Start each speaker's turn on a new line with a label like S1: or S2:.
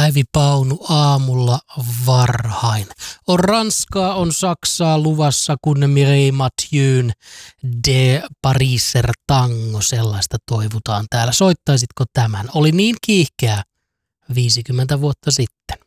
S1: Päivi Paunu aamulla varhain. On Ranskaa, on Saksaa luvassa, kun Mireille Mathieu'n De Pariser Tango, sellaista toivotaan täällä. Soittaisitko tämän? Oli niin kiihkeä 50 vuotta sitten.